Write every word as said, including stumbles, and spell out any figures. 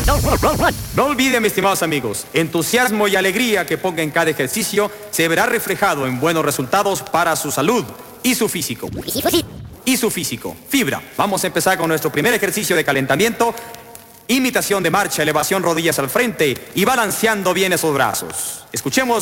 No olviden, mis estimados amigos, entusiasmo y alegría que ponga en cada ejercicio se verá reflejado en buenos resultados para su salud y su físico. Y su físico. Fibra. Vamos a empezar con nuestro primer ejercicio de calentamiento. Imitación de marcha, elevación rodillas al frente y balanceando bien esos brazos. Escuchemos.